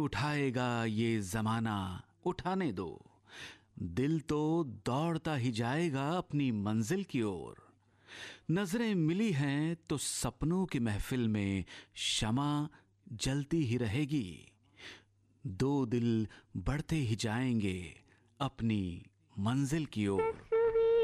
उठाएगा ये जमाना, उठाने दो। दिल तो दौड़ता ही जाएगा अपनी मंजिल की ओर। नजरें मिली हैं तो सपनों की महफिल में शमा जलती ही रहेगी। दो दिल बढ़ते ही जाएंगे अपनी मंजिल की ओर।